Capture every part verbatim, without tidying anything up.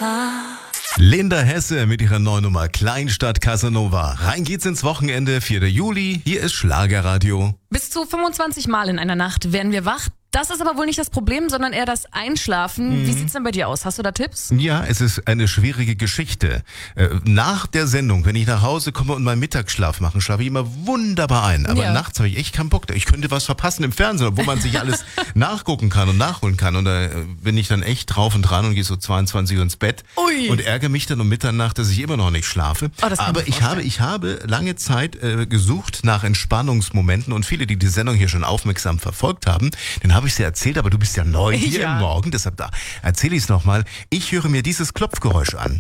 Casanova. Linda Hesse mit ihrer neuen Nummer Kleinstadt Casanova. Rein geht's ins Wochenende, vierter Juli. Hier ist Schlagerradio. Bis zu fünfundzwanzig Mal in einer Nacht werden wir wach. Das ist aber wohl nicht das Problem, sondern eher das Einschlafen. Mhm. Wie sieht's denn bei dir aus? Hast du da Tipps? Ja, es ist eine schwierige Geschichte. Nach der Sendung, wenn ich nach Hause komme und meinen Mittagsschlaf mache, schlafe ich immer wunderbar ein. Aber ja. nachts habe ich echt keinen Bock. Ich könnte was verpassen im Fernsehen, wo man sich alles nachgucken kann und nachholen kann. Und da bin ich dann echt drauf und dran und gehe so zweiundzwanzig Uhr ins Bett. Ui. Und ärgere mich dann um Mitternacht, dass ich immer noch nicht schlafe. Oh, das kann aber ich habe, ich habe lange Zeit äh, gesucht nach Entspannungsmomenten und viele, die die Sendung hier schon aufmerksam verfolgt haben, den habe ich dir erzählt, aber du bist ja neu hier ja. im Morgen, deshalb da erzähle ich es nochmal. Ich höre mir dieses Klopfgeräusch an.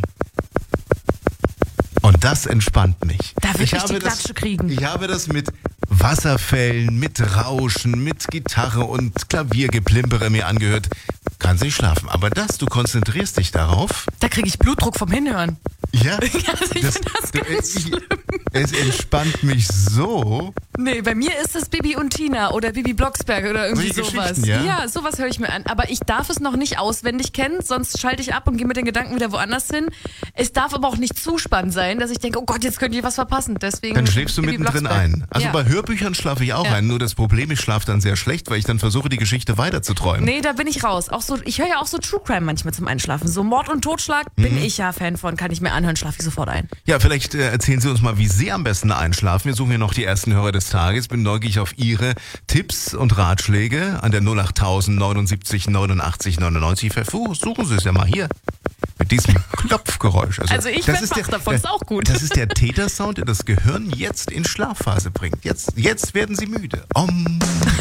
Und das entspannt mich. Da will ich, ich die Klatsche das, kriegen. Ich habe das mit Wasserfällen, mit Rauschen, mit Gitarre und Klaviergeplimpere mir angehört. Kannst nicht schlafen. Aber das, du konzentrierst dich darauf. Da kriege ich Blutdruck vom Hinhören. Ja, also ich das, finde das du, ganz ich, schlimm. Es entspannt mich so. Nee, bei mir ist es Bibi und Tina oder Bibi Blocksberg oder irgendwie Solche sowas. Geschichten, ja? ja, sowas höre ich mir an. Aber ich darf es noch nicht auswendig kennen, sonst schalte ich ab und gehe mit den Gedanken wieder woanders hin. Es darf aber auch nicht zu spannend sein, dass ich denke, oh Gott, jetzt könnte ich was verpassen. Deswegen Dann schläfst du Bibi mittendrin Blocksberg. ein. Also ja. bei Hörbüchern schlafe ich auch Ja. ein. Nur das Problem, ich schlafe dann sehr schlecht, weil ich dann versuche, die Geschichte weiterzuträumen. Nee, da bin ich raus. Auch so, ich höre ja auch so True Crime manchmal zum Einschlafen. So Mord und Totschlag bin ich ja Fan von, kann ich mir anhören, schlafe ich sofort ein. Ja, vielleicht äh, erzählen Sie uns mal, wie Sie am besten einschlafen. Wir suchen ja noch die ersten Hörer des Tages. Bin neugierig auf Ihre Tipps und Ratschläge an der null acht tausend neunundsiebzig neunundachtzig neunundneunzig. Versuchen Sie es ja mal hier mit diesem Klopfgeräusch. Also ich das bin ist wach davon, ist auch gut. Das ist der Tätersound, der das Gehirn jetzt in Schlafphase bringt. Jetzt, jetzt werden Sie müde. Om.